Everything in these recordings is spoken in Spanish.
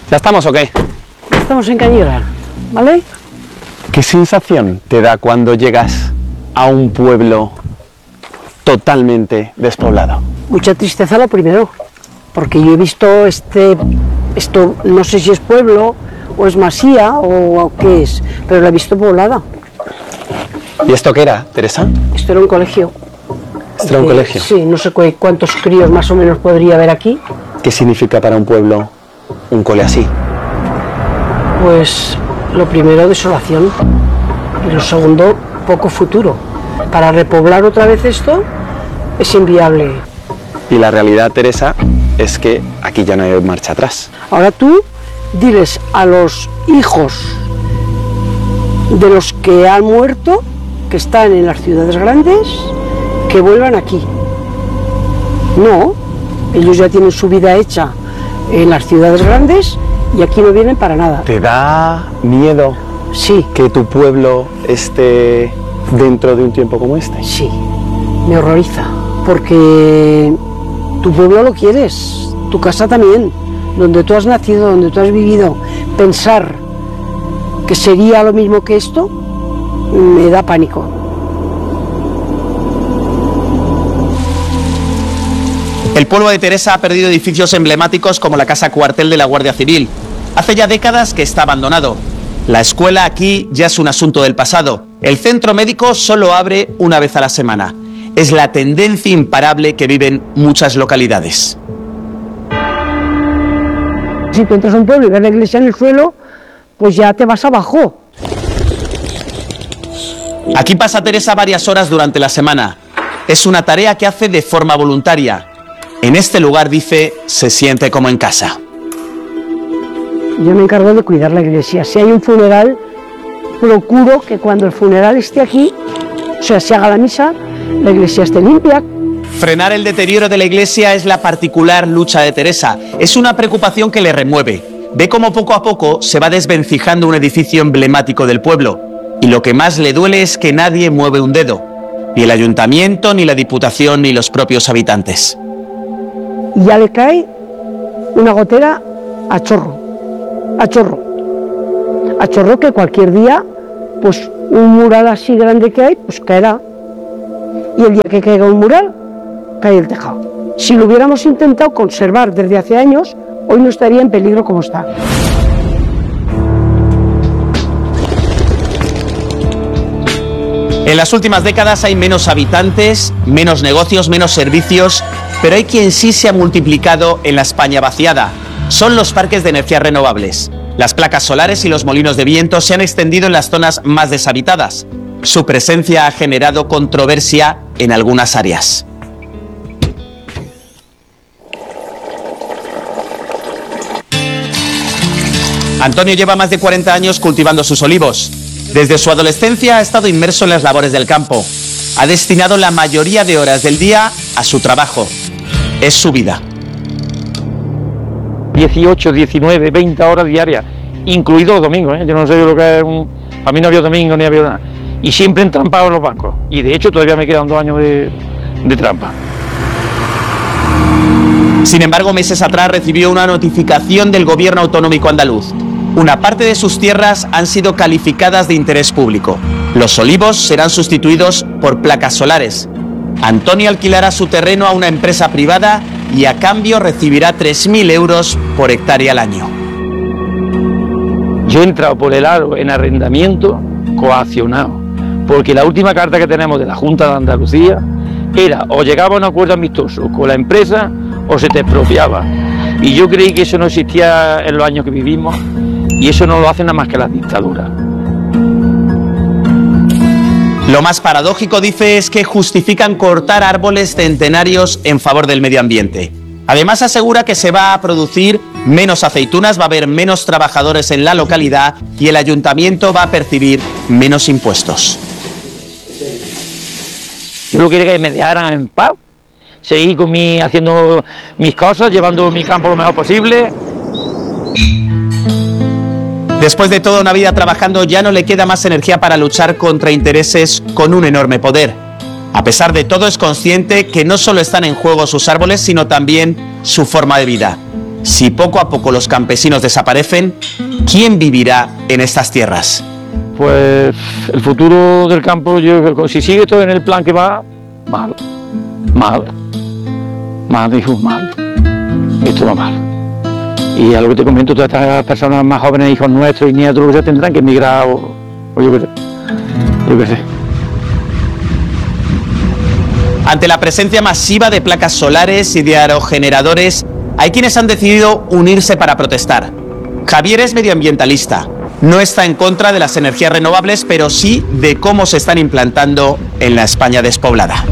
¿Ya estamos o qué? Estamos en Cañera, ¿vale? ¿Qué sensación te da cuando llegas a un pueblo totalmente despoblado? Mucha tristeza lo primero, porque yo he visto esto, no sé si es pueblo o es masía o qué es, pero la he visto poblada. ¿Y esto qué era, Teresa? Esto era un colegio. ¿Esto era un colegio? Sí, no sé cuántos críos más o menos podría haber aquí. ¿Qué significa para un pueblo un cole así? Pues lo primero, desolación, y lo segundo, poco futuro. Para repoblar otra vez esto es inviable. Y la realidad, Teresa, es que aquí ya no hay marcha atrás. Ahora tú diles a los hijos de los que han muerto, que están en las ciudades grandes, que vuelvan aquí. No, ellos ya tienen su vida hecha en las ciudades grandes y aquí no vienen para nada. ¿Te da miedo Sí, que tu pueblo esté dentro de un tiempo como este? sí, me horroriza, porque tu pueblo lo quieres, tu casa también, donde tú has nacido, donde tú has vivido. Pensar que sería lo mismo que esto me da pánico. El pueblo de Teresa ha perdido edificios emblemáticos como la casa cuartel de la Guardia Civil. Hace ya décadas que está abandonado. La escuela aquí ya es un asunto del pasado. El centro médico solo abre una vez a la semana. Es la tendencia imparable que viven muchas localidades. Si tú entras a un pueblo y ves la iglesia en el suelo, pues ya te vas abajo. Aquí pasa Teresa varias horas durante la semana. Es una tarea que hace de forma voluntaria. En este lugar, dice, se siente como en casa. Yo me encargo de cuidar la iglesia. Si hay un funeral, procuro que cuando el funeral esté aquí, o sea, se haga la misa, la iglesia esté limpia. Frenar el deterioro de la iglesia es la particular lucha de Teresa. Es una preocupación que le remueve. Ve cómo poco a poco se va desvencijando un edificio emblemático del pueblo. Y lo que más le duele es que nadie mueve un dedo. Ni el ayuntamiento, ni la diputación, ni los propios habitantes. Y ya le cae una gotera a chorro. A chorro. A chorro que cualquier día, pues un mural así grande que hay, pues caerá. Y el día que caiga un mural, cae el tejado. Si lo hubiéramos intentado conservar desde hace años, hoy no estaría en peligro como está. En las últimas décadas hay menos habitantes, menos negocios, menos servicios, pero hay quien sí se ha multiplicado en la España vaciada. Son los parques de energías renovables. Las placas solares y los molinos de viento se han extendido en las zonas más deshabitadas. Su presencia ha generado controversia en algunas áreas. Antonio lleva más de 40 años cultivando sus olivos. Desde su adolescencia ha estado inmerso en las labores del campo. Ha destinado la mayoría de horas del día a su trabajo. Es su vida. 18, 19, 20 horas diarias, incluidos los domingos, ¿eh? Yo no sé lo que es a mí no había domingo ni había nada. Y siempre entrampado en los bancos. Y de hecho todavía me quedan 2 años de trampa. Sin embargo, meses atrás recibió una notificación del gobierno autonómico andaluz. Una parte de sus tierras han sido calificadas de interés público. Los olivos serán sustituidos por placas solares. Antonio alquilará su terreno a una empresa privada y a cambio recibirá 3.000 euros por hectárea al año. Yo he entrado por el aro en arrendamiento coaccionado, porque la última carta que tenemos de la Junta de Andalucía era o llegaba a un acuerdo amistoso con la empresa o se te expropiaba. Y yo creí que eso no existía en los años que vivimos y eso no lo hacen nada más que las dictaduras. Lo más paradójico, dice, es que justifican cortar árboles centenarios en favor del medio ambiente. Además asegura que se va a producir menos aceitunas, va a haber menos trabajadores en la localidad y el ayuntamiento va a percibir menos impuestos. Yo lo quería que me dejaran en paz, seguir haciendo mis cosas, llevando mi campo lo mejor posible. Después de toda una vida trabajando, ya no le queda más energía para luchar contra intereses con un enorme poder. A pesar de todo, es consciente que no solo están en juego sus árboles, sino también su forma de vida. si poco a poco los campesinos desaparecen, ¿quién vivirá en estas tierras? Pues el futuro del campo, si sigue todo en el plan que va, mal, hijo, mal. Esto va mal. Y a lo que te comento, todas estas personas más jóvenes, hijos nuestros y nietos, ya tendrán que emigrar o yo qué sé. Ante la presencia masiva de placas solares y de aerogeneradores, hay quienes han decidido unirse para protestar. Javier es medioambientalista. No está en contra de las energías renovables, pero sí de cómo se están implantando en la España despoblada.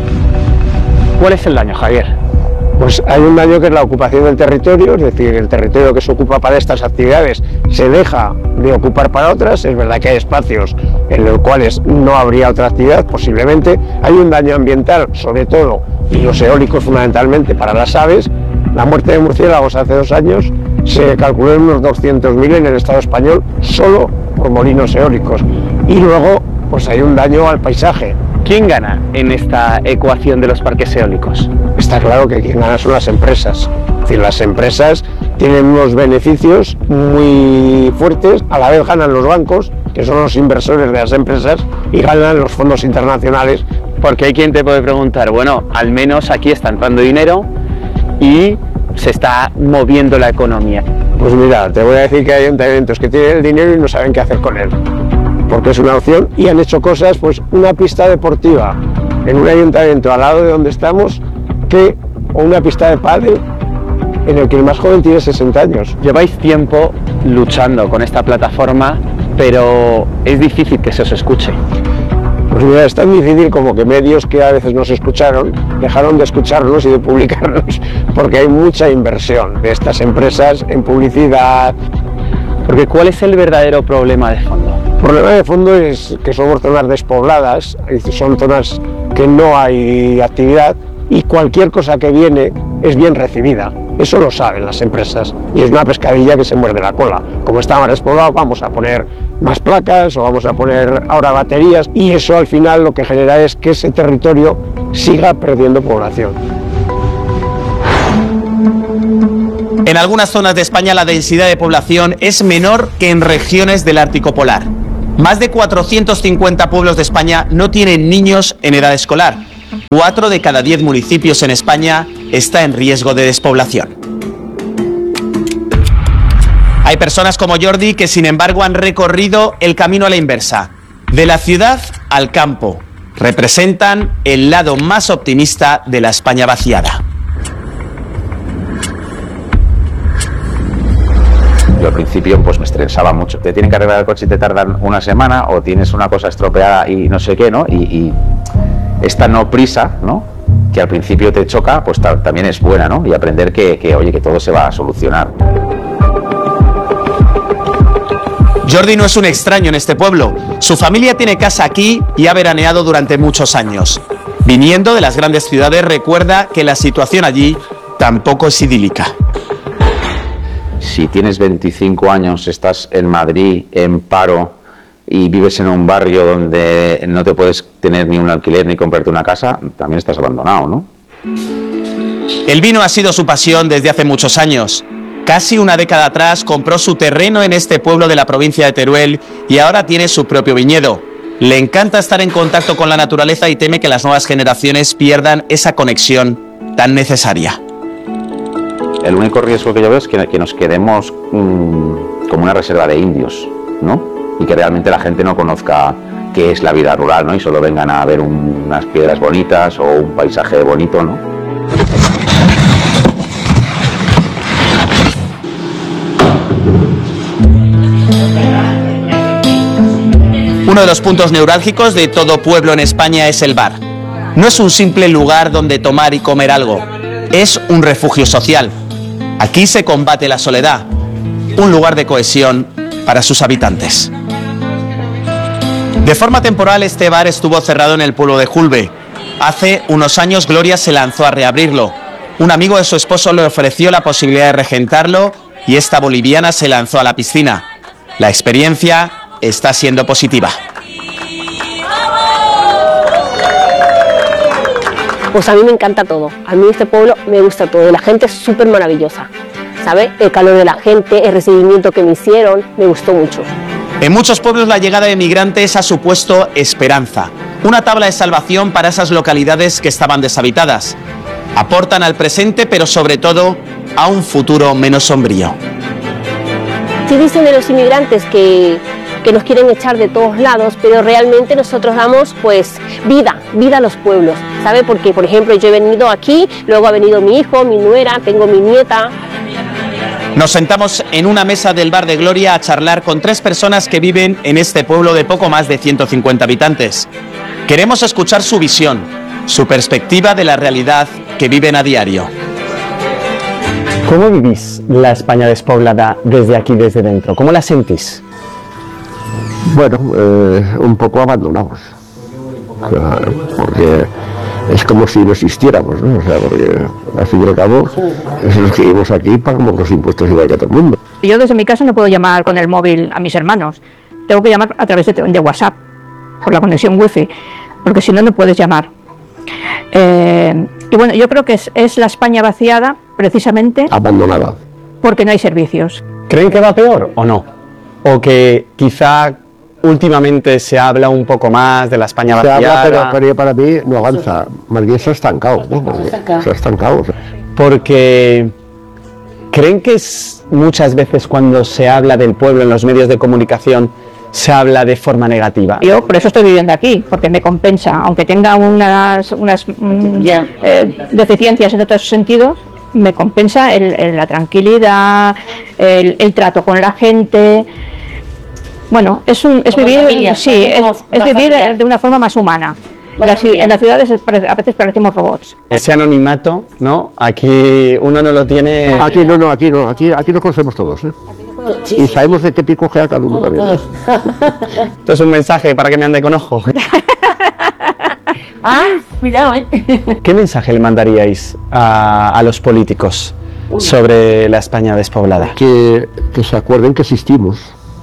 ¿Cuál es el daño, Javier? Pues hay un daño que es la ocupación del territorio, es decir, el territorio que se ocupa para estas actividades se deja de ocupar para otras. Es verdad que hay espacios en los cuales no habría otra actividad, posiblemente. Hay un daño ambiental, sobre todo, y los eólicos fundamentalmente para las aves. La muerte de murciélagos hace 2 años se calculó en unos 200.000 en el Estado español, solo por molinos eólicos. Y luego, pues hay un daño al paisaje. ¿Quién gana en esta ecuación de los parques eólicos? Está claro que quien gana son las empresas. Es decir, las empresas tienen unos beneficios muy fuertes, a la vez ganan los bancos, que son los inversores de las empresas, y ganan los fondos internacionales. Porque hay quien te puede preguntar, bueno, al menos aquí está entrando dinero y se está moviendo la economía. Pues mira, te voy a decir que hay ayuntamientos que tienen el dinero y no saben qué hacer con él, porque es una opción, y han hecho cosas, pues una pista deportiva en un ayuntamiento al lado de donde estamos, o una pista de pádel en el que el más joven tiene 60 años. Lleváis tiempo luchando con esta plataforma, pero es difícil que se os escuche. Pues mira, es tan difícil como que medios que a veces nos escucharon, dejaron de escucharnos y de publicarnos, porque hay mucha inversión de estas empresas en publicidad. Porque ¿cuál es el verdadero problema de fondo? El problema de fondo es que somos zonas despobladas, son zonas que no hay actividad, y cualquier cosa que viene es bien recibida. Eso lo saben las empresas, y es una pescadilla que se muerde la cola. Como está más despoblado, vamos a poner más placas o vamos a poner ahora baterías, y eso al final lo que genera es que ese territorio siga perdiendo población. En algunas zonas de España la densidad de población es menor que en regiones del Ártico Polar. Más de 450 pueblos de España no tienen niños en edad escolar. 4 de cada 10 municipios en España está en riesgo de despoblación. Hay personas como Jordi que sin embargo han recorrido el camino a la inversa, de la ciudad al campo. Representan el lado más optimista de la España vaciada. Yo al principio pues me estresaba mucho. Te tienen que arreglar el coche y te tardan una semana, o tienes una cosa estropeada y no sé qué, ¿no? Y esta no prisa, ¿no?, que al principio te choca, pues también es buena, ¿no? Y aprender que oye, que todo se va a solucionar. Jordi no es un extraño en este pueblo. Su familia tiene casa aquí y ha veraneado durante muchos años. Viniendo de las grandes ciudades, recuerda que la situación allí tampoco es idílica. Si tienes 25 años, estás en Madrid, en paro, y vives en un barrio donde no te puedes tener ni un alquiler ni comprarte una casa, también estás abandonado, ¿no? El vino ha sido su pasión desde hace muchos años. Casi una década atrás compró su terreno en este pueblo de la provincia de Teruel y ahora tiene su propio viñedo. Le encanta estar en contacto con la naturaleza y teme que las nuevas generaciones pierdan esa conexión tan necesaria. El único riesgo que yo veo es que nos quedemos como una reserva de indios, ¿no? Y que realmente la gente no conozca qué es la vida rural, ¿no? Y solo vengan a ver unas piedras bonitas o un paisaje bonito, ¿no? Uno de los puntos neurálgicos de todo pueblo en España es el bar. No es un simple lugar donde tomar y comer algo, es un refugio social. Aquí se combate la soledad, un lugar de cohesión para sus habitantes. De forma temporal, este bar estuvo cerrado en el pueblo de Julbe. Hace unos años Gloria se lanzó a reabrirlo. Un amigo de su esposo le ofreció la posibilidad de regentarlo y esta boliviana se lanzó a la piscina. La experiencia está siendo positiva. Pues a mí me encanta todo. A mí este pueblo me gusta todo. La gente es súper maravillosa. ¿sabes? El calor de la gente, el recibimiento que me hicieron, me gustó mucho. En muchos pueblos la llegada de migrantes ha supuesto esperanza, una tabla de salvación para esas localidades que estaban deshabitadas. Aportan al presente, pero sobre todo a un futuro menos sombrío. Sí dicen de los inmigrantes que nos quieren echar de todos lados, pero realmente nosotros damos pues vida a los pueblos, ¿sabe? Porque, por ejemplo, yo he venido aquí, luego ha venido mi hijo, mi nuera, tengo mi nieta. Nos sentamos en una mesa del Bar de Gloria a charlar con 3 personas que viven en este pueblo de poco más de 150 habitantes. Queremos escuchar su visión, su perspectiva de la realidad que viven a diario. ¿Cómo vivís la España despoblada desde aquí, desde dentro? ¿Cómo la sentís? Bueno, un poco abandonados, porque es como si no existiéramos, ¿no? O sea, porque al fin y al cabo, los que vivimos aquí pagamos los impuestos igual que todo el mundo. Yo desde mi casa no puedo llamar con el móvil a mis hermanos, tengo que llamar a través de WhatsApp, por la conexión wifi, porque si no, no puedes llamar. Y bueno, yo creo que es la España vaciada, precisamente... Abandonada. Porque no hay servicios. ¿Creen que va peor o no? ¿O que quizá últimamente se habla un poco más de la España vaciada? Se habla, pero para mí no avanza, más bien se ha estancado, ¿no? Se ha estancado. Porque ¿creen que muchas veces cuando se habla del pueblo en los medios de comunicación se habla de forma negativa? Yo por eso estoy viviendo aquí, porque me compensa, aunque tenga unas deficiencias en otros sentidos, me compensa la tranquilidad, el trato con la gente. Bueno, es vivir, sí, es vivir de una forma más humana. En las ciudades a veces parecemos robots. Ese anonimato, ¿no? Aquí uno no lo tiene. Aquí no, aquí nos conocemos todos, ¿eh? Y sabemos de qué pico queda cada uno también. Esto es un mensaje para que me ande con ojo. Cuidado, ¿Qué mensaje le mandaríais a los políticos sobre la España despoblada? Que se acuerden que existimos.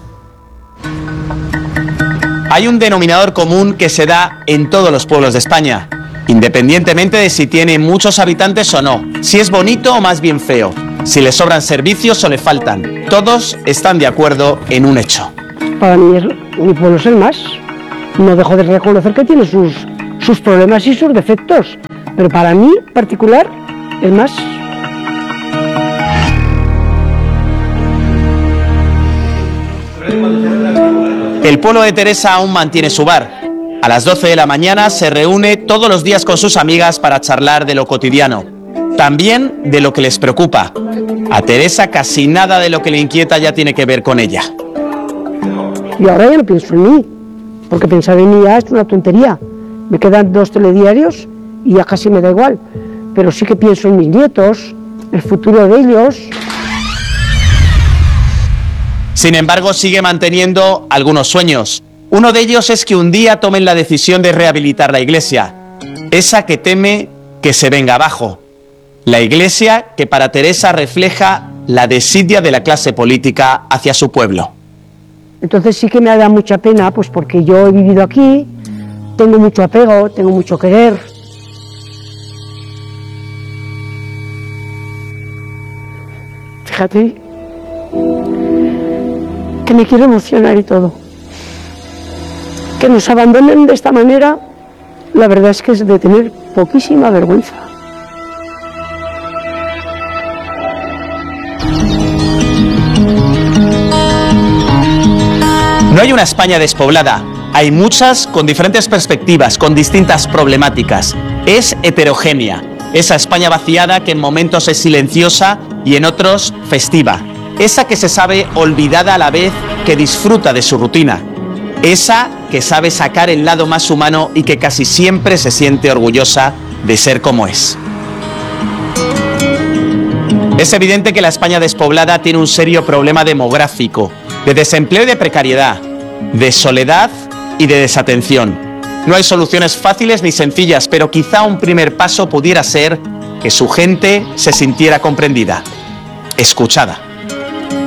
Hay un denominador común que se da en todos los pueblos de España, independientemente de si tiene muchos habitantes o no, si es bonito o más bien feo, si le sobran servicios o le faltan. Todos están de acuerdo en un hecho. Para mí mi pueblo es el más. No dejo de reconocer que tiene sus problemas y sus defectos, pero para mí en particular el más. El pueblo de Teresa aún mantiene su bar. A las 12 de la mañana se reúne todos los días con sus amigas para charlar de lo cotidiano, también de lo que les preocupa. A Teresa casi nada de lo que le inquieta ya tiene que ver con ella. Y ahora ya no pienso en mí, porque pensar en mí ya es una tontería. Me quedan 2 telediarios y ya casi me da igual, pero sí que pienso en mis nietos, el futuro de ellos. Sin embargo, sigue manteniendo algunos sueños. Uno de ellos es que un día tomen la decisión de rehabilitar la iglesia, esa que teme que se venga abajo. La iglesia que para Teresa refleja la desidia de la clase política hacia su pueblo. Entonces sí que me da mucha pena, pues porque yo he vivido aquí, tengo mucho apego, tengo mucho querer. Fíjate que me quiero emocionar y todo. Que nos abandonen de esta manera, la verdad es que es de tener poquísima vergüenza. No hay una España despoblada, hay muchas con diferentes perspectivas, con distintas problemáticas. Es heterogénea, esa España vaciada que en momentos es silenciosa y en otros festiva. Esa que se sabe olvidada a la vez que disfruta de su rutina. Esa que sabe sacar el lado más humano y que casi siempre se siente orgullosa de ser como es. Es evidente que la España despoblada tiene un serio problema demográfico, de desempleo y de precariedad, de soledad y de desatención. No hay soluciones fáciles ni sencillas, pero quizá un primer paso pudiera ser que su gente se sintiera comprendida, escuchada.